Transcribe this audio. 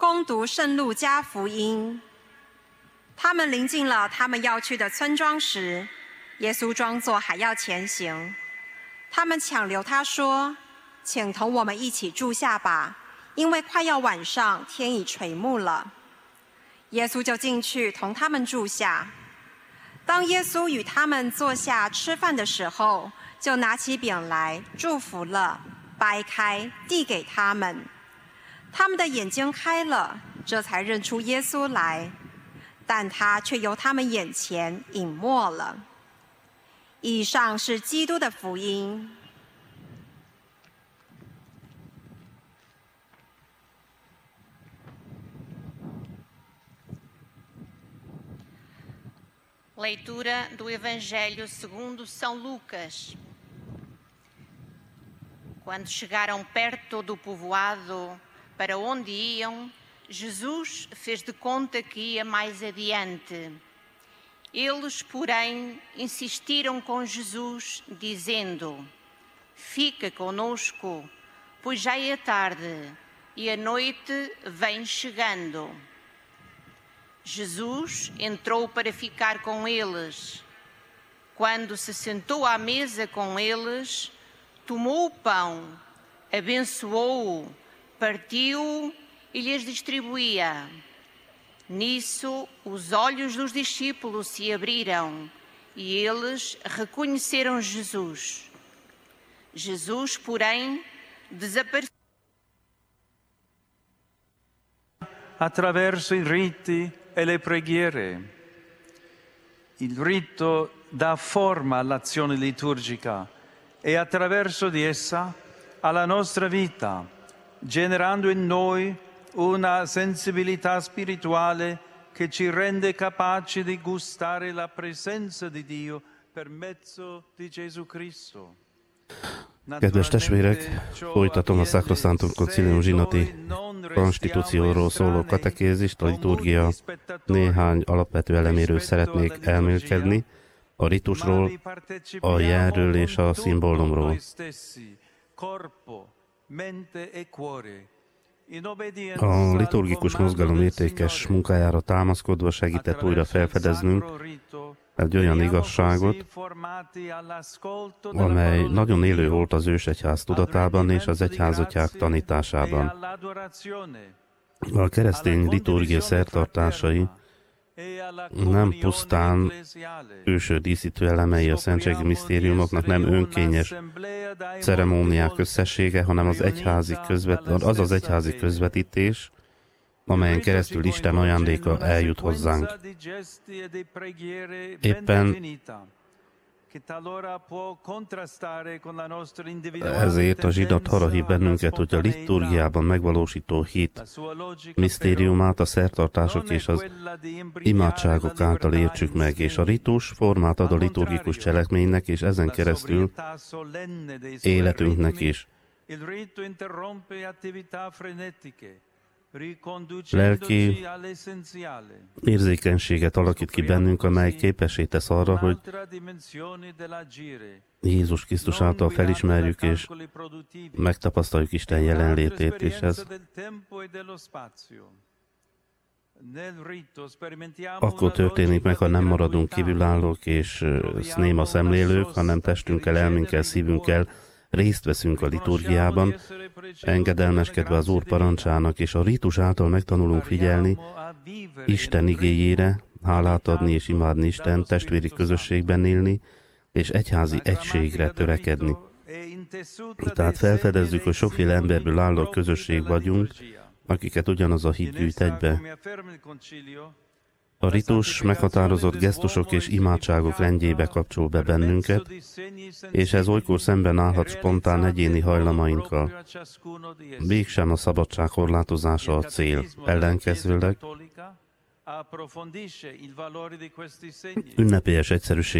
攻读圣路加福音。他们临近了他们要去的村庄时，耶稣装作还要前行。他们抢留他说：“请同我们一起住下吧，因为快要晚上，天已垂暮了。”耶稣就进去同他们住下。当耶稣与他们坐下吃饭的时候，就拿起饼来祝福了，掰开递给他们。他们的眼睛开了，这才认出耶稣来，但他却由他们眼前隐没了。以上是基督的福音。 Leitura do Evangelho segundo São Lucas. Quando chegaram perto do povoado para onde iam, Jesus fez de conta que ia mais adiante. Eles, porém, insistiram com Jesus, dizendo: "Fica conosco, pois já é tarde e a noite vem chegando." Jesus entrou para ficar com eles. Quando se sentou à mesa com eles, tomou o pão, abençoou-o, partiu-o e lhes distribuía. Nisso, os olhos dos discípulos se abriram e eles reconheceram Jesus. Jesus, porém, desapareceu. Attraverso i riti e le preghiere. Il rito dà forma all'azione liturgica e attraverso di essa alla nostra vita, generando in noi una sensibilità spirituale che ci rende capaci di gustare la presenza di Dio per mezzo di Gesù Cristo. Kedves testvérek, folytatom a Sacrosanctum Concilium zsinati konstitúcióról szóló katekézist, a liturgia néhány alapvető eleméről szeretnék elmélkedni, a ritusról, a jelről és a szimbólumról. A liturgikus mozgalom értékes munkájára támaszkodva segített újra felfedeznünk egy olyan igazságot, amely nagyon élő volt az ősegyház tudatában és az egyházatyák tanításában. A keresztény liturgia szertartásai nem pusztán külső díszítő elemei a szentségi misztériumoknak, nem önkényes ceremóniák összessége, hanem az egyházi közvetítés, amelyen keresztül Isten ajándéka eljut hozzánk. Éppen ezért a zsinat arra hív bennünket, hogy a liturgiában megvalósító hit misztériumát a szertartások és az imádságok által értsük meg, és a ritus formát ad a liturgikus cselekménynek, és ezen keresztül életünknek is. Lelki érzékenységet alakít ki bennünk, amely képessé tesz arra, hogy Jézus Krisztus által felismerjük és megtapasztaljuk Isten jelenlétét, és ez akkor történik meg, ha nem maradunk kívülállók és néma szemlélők, hanem testünkkel, elménkkel, szívünkkel részt veszünk a liturgiában, engedelmeskedve az Úr parancsának, és a ritus által megtanulunk figyelni Isten igéjére, hálát adni és imádni Isten, testvéri közösségben élni, és egyházi egységre törekedni. Tehát felfedezzük, hogy sokféle emberből álló közösség vagyunk, akiket ugyanaz a hit gyűjt egybe. A ritus meghatározott gesztusok és imádságok rendjébe kapcsol be bennünket, és ez olykor szemben állhat spontán egyéni hajlamainkkal. Mégsem a szabadság korlátozása a cél, ellenkezőleg ünnepélyes egyszerűség